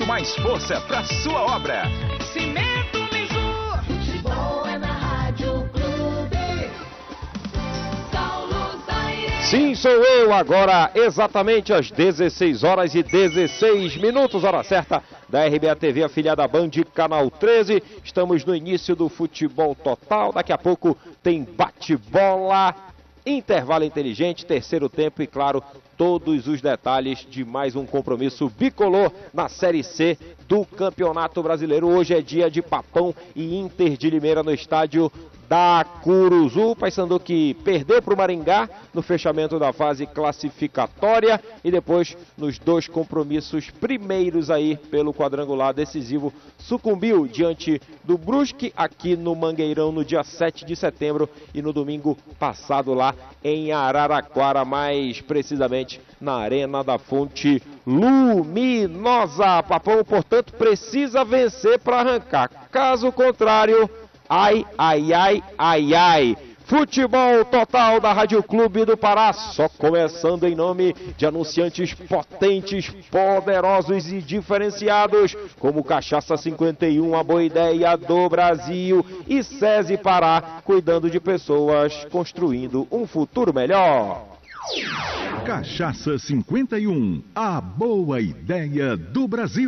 muito mais força para sua obra. Cimento Mizu. Futebol é na Rádio Clube. Saulo Zaire. Sim, sou eu agora, exatamente às 16 horas e 16 minutos, hora certa da RBA TV, afiliada à Band, Canal 13. Estamos no início do Futebol Total. Daqui a pouco tem bate-bola, intervalo inteligente, terceiro tempo e, claro, todos os detalhes de mais um compromisso bicolor na Série C do Campeonato Brasileiro. Hoje é dia de Papão e Inter de Limeira no estádio da Curuzu. Paysandu que perdeu para o Maringá no fechamento da fase classificatória e depois nos dois compromissos primeiros aí pelo quadrangular decisivo sucumbiu diante do Brusque aqui no Mangueirão no dia 7 de setembro e no domingo passado lá em Araraquara, mais precisamente na Arena da Fonte Luminosa. Papão, portanto, precisa vencer para arrancar. Caso contrário, ai, ai, ai, ai, ai. Futebol Total da Rádio Clube do Pará, só começando em nome de anunciantes potentes, poderosos e diferenciados, como Cachaça 51, a boa ideia do Brasil, e SESI Pará, cuidando de pessoas, construindo um futuro melhor. Cachaça 51, a boa ideia do Brasil.